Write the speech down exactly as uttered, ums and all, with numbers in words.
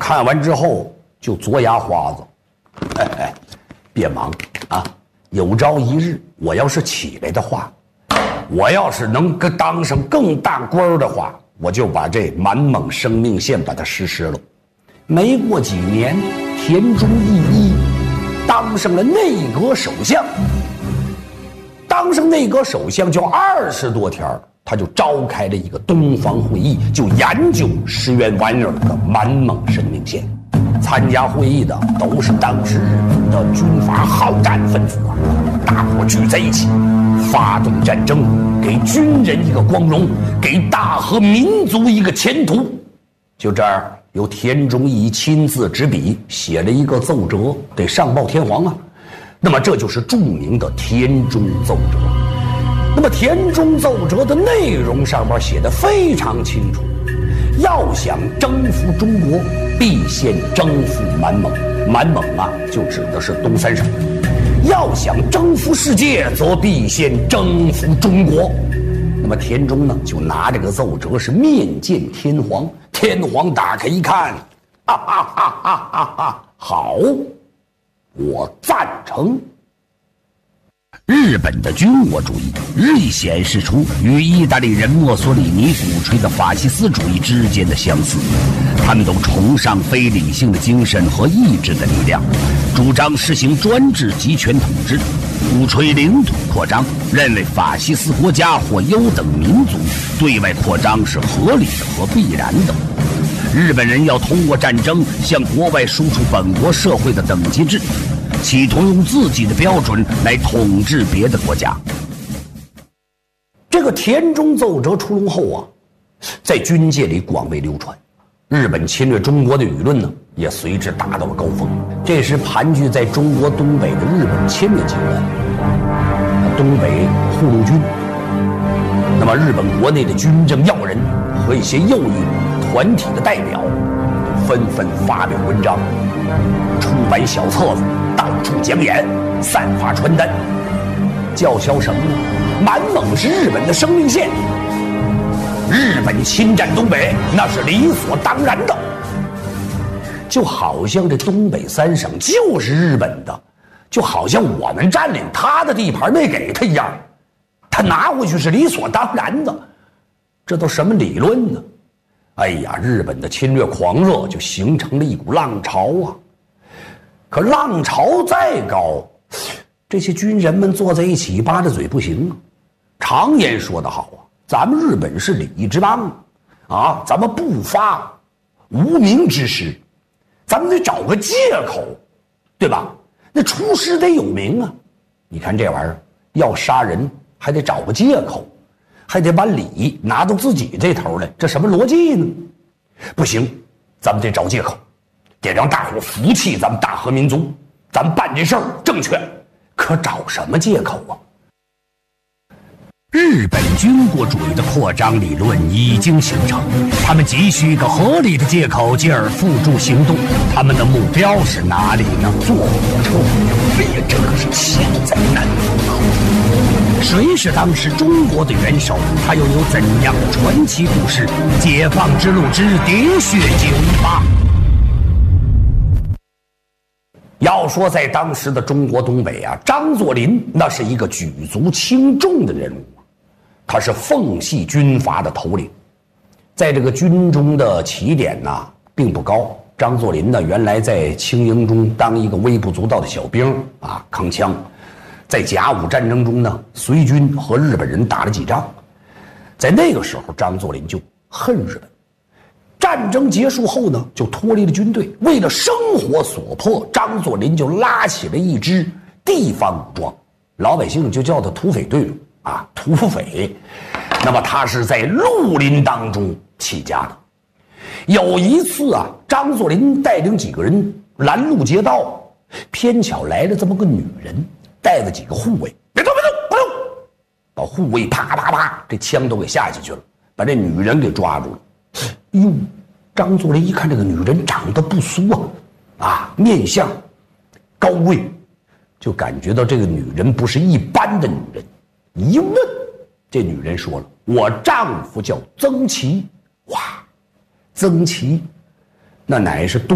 看完之后就嘬牙花子，哎哎，别忙啊！有朝一日我要是起来的话，我要是能跟当上更大官的话，我就把这满蒙生命线把它实施了。没过几年，田中义一当上了内阁首相。当上内阁首相就二十多天，他就召开了一个东方会议，就研究石原莞尔的满蒙生命线。参加会议的都是当时日本的军阀好战分子啊，大伙聚在一起，发动战争，给军人一个光荣，给大和民族一个前途。就这儿，由田中义亲自执笔写了一个奏折，得上报天皇啊。那么这就是著名的田中奏折。那么田中奏折的内容上面写的非常清楚，要想征服中国，必先征服满蒙。满蒙啊，就指的是东三省。要想征服世界，则必先征服中国。那么田中呢，就拿这个奏折是面见天皇。天皇打开一看，哈哈哈哈哈哈，好，我赞成。日本的军国主义日益显示出与意大利人墨索里尼鼓吹的法西斯主义之间的相似，他们都崇尚非理性的精神和意志的力量，主张实行专制集权统治，鼓吹领土扩张，认为法西斯国家或优等民族对外扩张是合理的和必然的。日本人要通过战争向国外输出本国社会的等级制，企图用自己的标准来统治别的国家。这个田中奏折出笼后啊，在军界里广为流传，日本侵略中国的舆论呢，也随之达到了高峰。这时盘踞在中国东北的日本侵略集团，东北护路军，那么日本国内的军政要人和一些右翼团体的代表，纷纷发表文章，出版小册子，到处讲演，散发传单，叫嚣什么呢？满蒙是日本的生命线，日本侵占东北那是理所当然的，就好像这东北三省就是日本的，就好像我们占领他的地盘没给他一样，他拿回去是理所当然的。这都什么理论呢？哎呀，日本的侵略狂热就形成了一股浪潮啊！可浪潮再高，这些军人们坐在一起扒着嘴不行啊。常言说得好啊，咱们日本是礼仪之邦啊，咱们不发无名之师，咱们得找个借口，对吧？那出师得有名啊。你看这玩意儿，要杀人还得找个借口，还得把理拿到自己这头来，这什么逻辑呢？不行，咱们得找借口，得让大伙服气咱们大和民族，咱们办这事儿正确。可找什么借口啊？日本军国主义的扩张理论已经形成，他们急需一个合理的借口，进而付诸行动。他们的目标是哪里呢？坐火车。哎呀，这可是千载难逢啊！谁是当时中国的元首？他又有怎样的传奇故事？解放之路之喋血九一八。要说在当时的中国东北啊，张作霖那是一个举足轻重的人物，他是奉系军阀的头领，在这个军中的起点呢、啊、并不高。张作霖呢，原来在清营中当一个微不足道的小兵啊，扛枪。在甲午战争中呢，随军和日本人打了几仗。在那个时候，张作霖就恨日本。战争结束后呢，就脱离了军队。为了生活所迫，张作霖就拉起了一支地方武装，老百姓就叫他土匪队伍啊，土匪。那么他是在绿林当中起家的。有一次啊，张作霖带领几个人拦路劫道，偏巧来了这么个女人，带着几个护卫，别动别动别动，把护卫啪啪啪这枪都给下下去了，把这女人给抓住了。哟，张作霖一看这个女人长得不俗啊，啊，面相高贵，就感觉到这个女人不是一般的女人。一问，这女人说了：“我丈夫叫曾琦。”哇，曾琦，那乃是东